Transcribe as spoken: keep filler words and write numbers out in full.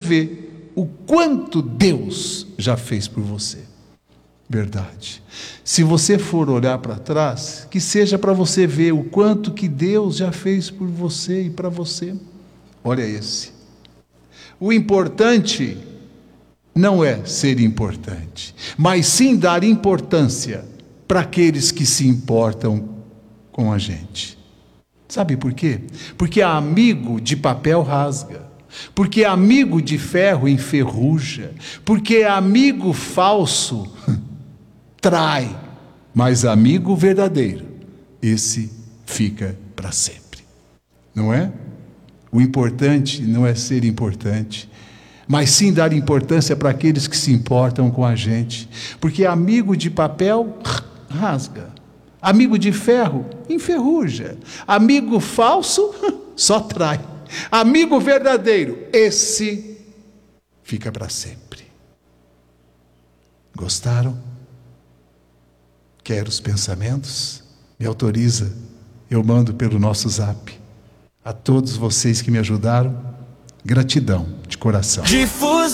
ver o quanto Deus já fez por você. Verdade. Se você for olhar para trás, que seja para você ver o quanto que Deus já fez por você e para você. Olha esse. O importante não é ser importante, mas sim dar importância para aqueles que se importam com a gente. Sabe por quê? Porque amigo de papel rasga, porque amigo de ferro enferruja, porque amigo falso trai, mas amigo verdadeiro, esse fica para sempre. Não é? O importante não é ser importante, mas sim dar importância para aqueles que se importam com a gente. Porque amigo de papel rasga, amigo de ferro enferruja, amigo falso só trai, amigo verdadeiro, esse fica para sempre. Gostaram? Quer os pensamentos? Me autoriza, eu mando pelo nosso zap. A todos vocês que me ajudaram, gratidão de coração.